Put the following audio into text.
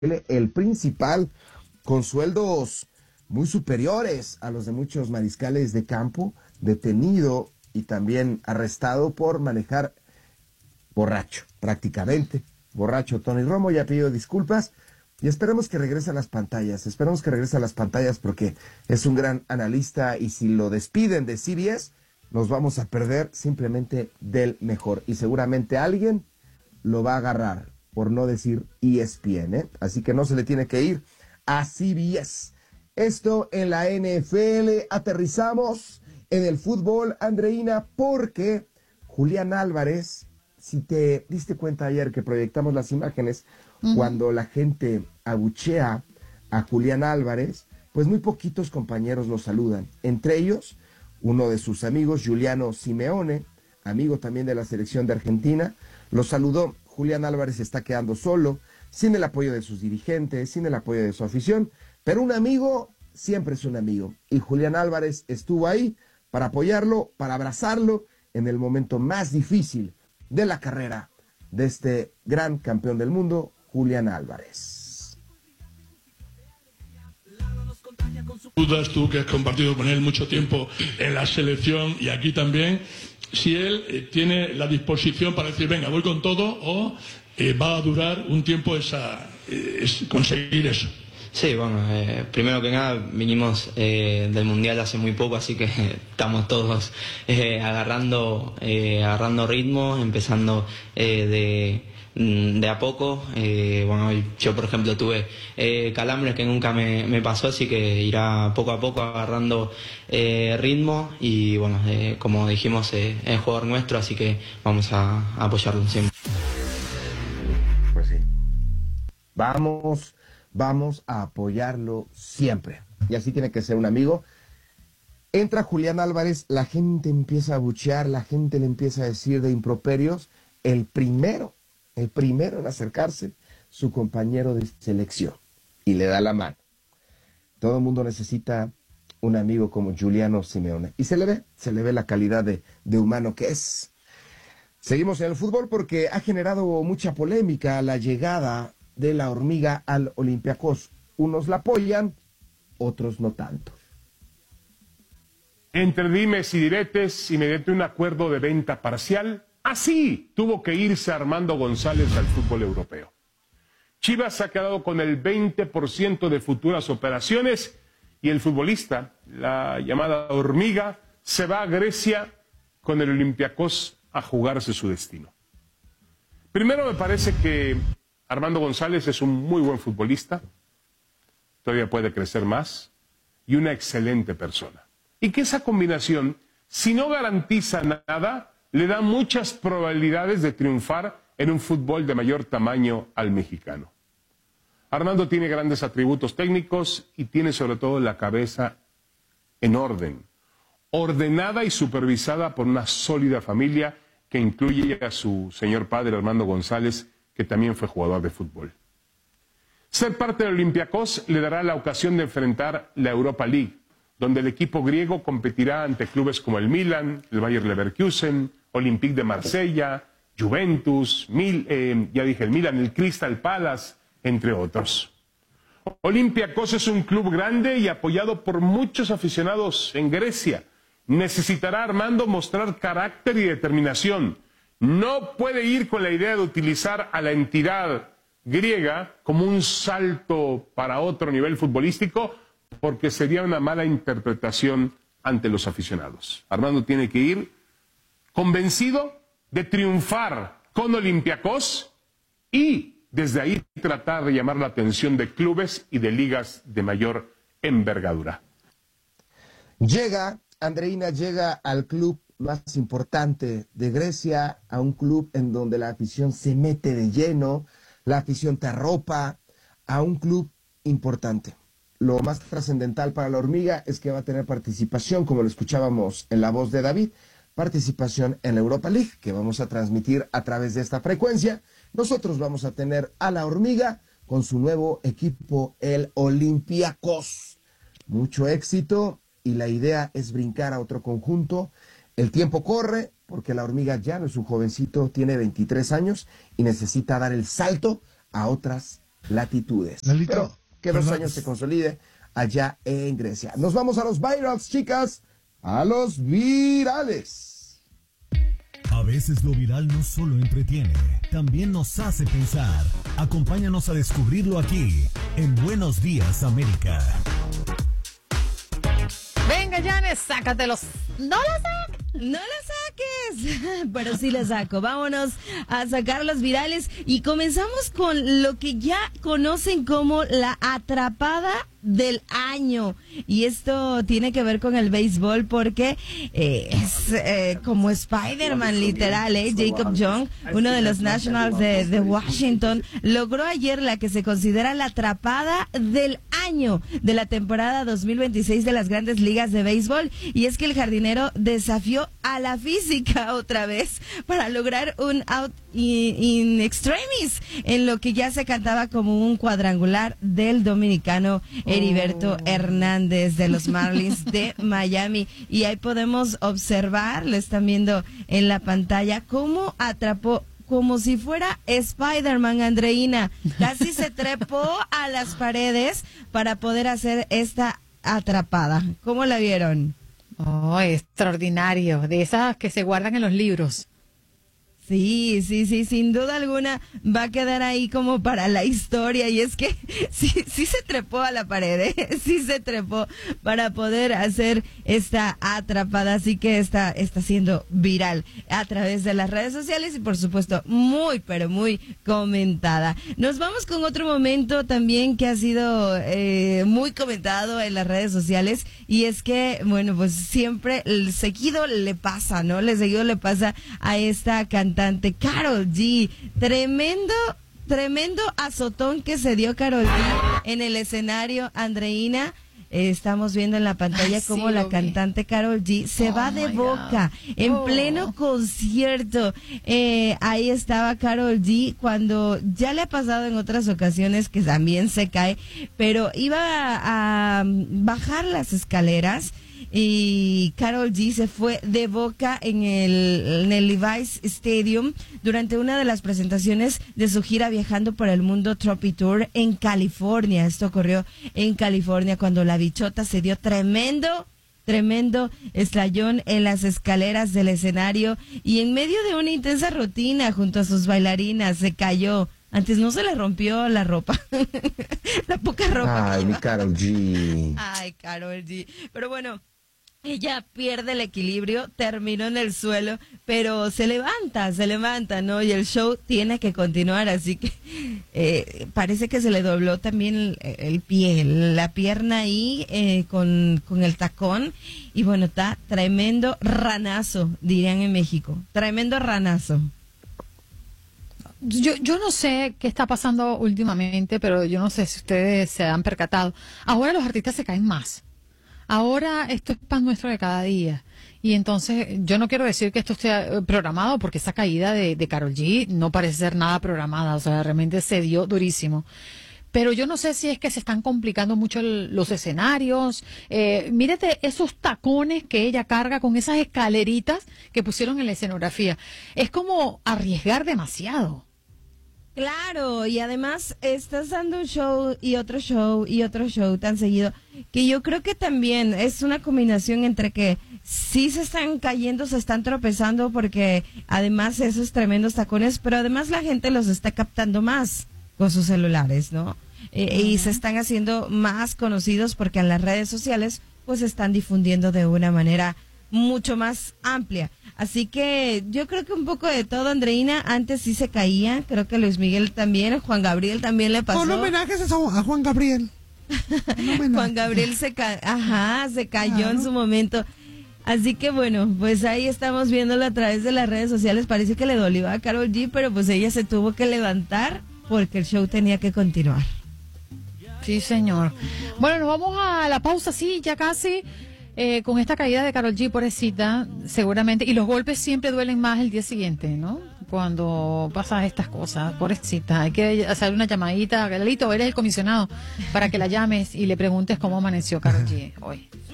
el principal, con sueldos muy superiores a los de muchos mariscales de campo, detenido y también arrestado por manejar borracho, prácticamente borracho. Tony Romo ya pidió disculpas y esperemos que regrese a las pantallas, porque es un gran analista y si lo despiden de CBS, nos vamos a perder simplemente del mejor y seguramente alguien lo va a agarrar, por no decir ESPN, ¿eh? Así que no se le tiene que ir a CBS. Esto en la NFL, aterrizamos en el fútbol, Andreina, porque Julián Álvarez, si te diste cuenta ayer que proyectamos las imágenes, cuando la gente abuchea a Julián Álvarez, pues muy poquitos compañeros lo saludan. Entre ellos, uno de sus amigos, Giuliano Simeone, amigo también de la selección de Argentina, lo saludó. Julián Álvarez está quedando solo, sin el apoyo de sus dirigentes, sin el apoyo de su afición, pero un amigo siempre es un amigo. Y Julián Álvarez estuvo ahí para apoyarlo, para abrazarlo en el momento más difícil de la carrera de este gran campeón del mundo, Julián Álvarez. Dudas, tú que has compartido con él mucho tiempo en la selección y aquí también, si él tiene la disposición para decir, venga, voy con todo, o va a durar un tiempo conseguir eso. Sí, bueno, primero que nada vinimos del Mundial hace muy poco, así que estamos todos agarrando ritmo, empezando de a poco. Bueno, yo por ejemplo tuve calambres que nunca me pasó, así que irá poco a poco agarrando ritmo y bueno, como dijimos, es jugador nuestro, así que vamos a apoyarlo siempre. Pues sí, vamos a apoyarlo siempre. Y así tiene que ser un amigo. Entra Julián Álvarez, la gente empieza a abuchear, la gente le empieza a decir de improperios. El primero en acercarse, su compañero de selección. Y le da la mano. Todo el mundo necesita un amigo como Giuliano Simeone. Y se le ve la calidad de humano que es. Seguimos en el fútbol porque ha generado mucha polémica la llegada de la hormiga al Olympiacos. Unos la apoyan, otros no tanto. Entre dimes y diretes y mediante un acuerdo de venta parcial, así tuvo que irse Armando González al fútbol europeo. Chivas ha quedado con el 20% de futuras operaciones y el futbolista, la llamada hormiga, se va a Grecia con el Olympiacos a jugarse su destino. Primero, me parece que Armando González es un muy buen futbolista, todavía puede crecer más, y una excelente persona. Y que esa combinación, si no garantiza nada, le da muchas probabilidades de triunfar en un fútbol de mayor tamaño al mexicano. Armando tiene grandes atributos técnicos y tiene sobre todo la cabeza en orden, ordenada y supervisada por una sólida familia que incluye a su señor padre Armando González, que también fue jugador de fútbol. Ser parte del Olympiacos le dará la ocasión de enfrentar la Europa League, donde el equipo griego competirá ante clubes como el Milan, el Bayer Leverkusen, Olympique de Marsella, Juventus, el Milan, el Crystal Palace, entre otros. Olympiacos es un club grande y apoyado por muchos aficionados en Grecia. Necesitará Armando mostrar carácter y determinación. No puede ir con la idea de utilizar a la entidad griega como un salto para otro nivel futbolístico, porque sería una mala interpretación ante los aficionados. Armando tiene que ir convencido de triunfar con Olympiacos y desde ahí tratar de llamar la atención de clubes y de ligas de mayor envergadura. Andreina llega al club más importante de Grecia, a un club en donde la afición se mete de lleno, la afición te arropa, a un club importante. Lo más trascendental para la hormiga es que va a tener participación, como lo escuchábamos en la voz de David, participación en la Europa League, que vamos a transmitir a través de esta frecuencia. Nosotros vamos a tener a la hormiga con su nuevo equipo, el Olympiacos. Mucho éxito y la idea es brincar a otro conjunto. El tiempo corre porque la hormiga ya no es un jovencito, tiene 23 años y necesita dar el salto a otras latitudes. Lalito, Pero que 2 perdón. años se consolide allá en Grecia. Nos vamos a los virals, chicas, a los virales. A veces lo viral no solo entretiene, también nos hace pensar. Acompáñanos a descubrirlo aquí, en Buenos Días, América. Venga, Janes, sácatelos. No la saques, pero sí la saco. Vámonos a sacar los virales y comenzamos con lo que ya conocen como la atrapada del año. Y esto tiene que ver con el béisbol porque es como Spider-Man literal, Jacob Young, uno de los Nationals de Washington, logró ayer la que se considera la atrapada del año de la temporada 2026 de las Grandes Ligas de Béisbol. Y es que el jardinero desafió a la física otra vez para lograr un out in extremis en lo que ya se cantaba como un cuadrangular del dominicano Heriberto Hernández de los Marlins de Miami. Y ahí podemos observar, lo están viendo en la pantalla, cómo atrapó como si fuera Spider-Man, Andreina. Casi se trepó a las paredes para poder hacer esta atrapada. ¿Cómo la vieron? Oh, extraordinario. De esas que se guardan en los libros. Sí, sin duda alguna va a quedar ahí como para la historia. Y es que sí se trepó a la pared, sí se trepó para poder hacer esta atrapada. Así que está siendo viral a través de las redes sociales y por supuesto muy, pero muy comentada. Nos vamos con otro momento también que ha sido muy comentado en las redes sociales. Y es que, bueno, pues siempre el seguido le pasa, ¿no? El seguido le pasa a esta cantante Karol G. Tremendo azotón que se dio Karol G en el escenario, Andreina. Estamos viendo en la pantalla cómo la cantante Karol G se va de boca en pleno concierto. Ahí estaba Karol G cuando ya le ha pasado en otras ocasiones que también se cae, pero iba a bajar las escaleras y Karol G se fue de boca en el Levi's Stadium durante una de las presentaciones de su gira viajando por el mundo Tropi Tour en California. Esto ocurrió en California cuando la bichota se dio tremendo estallón en las escaleras del escenario y en medio de una intensa rutina junto a sus bailarinas se cayó. Antes no se le rompió la ropa, la poca ropa. Ay, mi Karol G. Ay, Karol G. Pero bueno, ella pierde el equilibrio, terminó en el suelo, pero se levanta, ¿no? Y el show tiene que continuar, así que parece que se le dobló también el pie, la pierna ahí con el tacón. Y bueno, está tremendo ranazo, dirían en México, tremendo ranazo. Yo no sé qué está pasando últimamente, pero yo no sé si ustedes se han percatado. Ahora los artistas se caen más. Ahora esto es pan nuestro de cada día. Y entonces yo no quiero decir que esto esté programado porque esa caída de Karol G no parece ser nada programada. O sea, realmente se dio durísimo. Pero yo no sé si es que se están complicando mucho los escenarios. Mírate esos tacones que ella carga con esas escaleritas que pusieron en la escenografía. Es como arriesgar demasiado. Claro, y además estás dando un show y otro show y otro show tan seguido, que yo creo que también es una combinación entre que sí se están cayendo, se están tropezando, porque además esos tremendos tacones, pero además la gente los está captando más con sus celulares, ¿no? Y se están haciendo más conocidos porque en las redes sociales pues se están difundiendo de una manera mucho más amplia. Así que yo creo que un poco de todo, Andreina. Antes sí se caía, creo que Luis Miguel también, Juan Gabriel también le pasó. Con homenajes a Juan Gabriel. Juan Gabriel se cayó claro. En su momento. Así que bueno, pues ahí estamos viéndolo a través de las redes sociales. Parece que le dolió a Karol G, pero pues ella se tuvo que levantar porque el show tenía que continuar. Sí, señor. Bueno, nos vamos a la pausa, sí, ya casi. Con esta caída de Karol G, pobrecita, seguramente, y los golpes siempre duelen más el día siguiente, ¿no? Cuando pasan estas cosas, pobrecita, hay que hacer una llamadita. Galito, eres el comisionado, para que la llames y le preguntes cómo amaneció Karol G hoy.